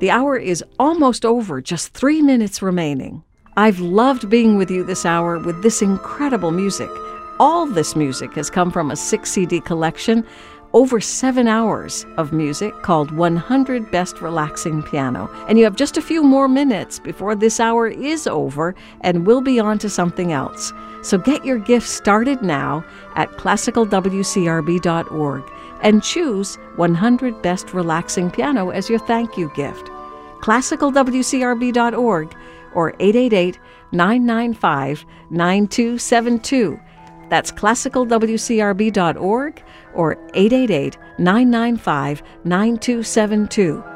The hour is almost over, just 3 minutes remaining. I've loved being with you this hour with this incredible music. All this music has come from a 6-CD collection, over 7 hours of music called 100 Best Relaxing Piano. And you have just a few more minutes before this hour is over, and we'll be on to something else. So get your gift started now at classicalwcrb.org and choose 100 Best Relaxing Piano as your thank you gift. classicalwcrb.org or 888-995-9272. That's classicalwcrb.org or 888-995-9272.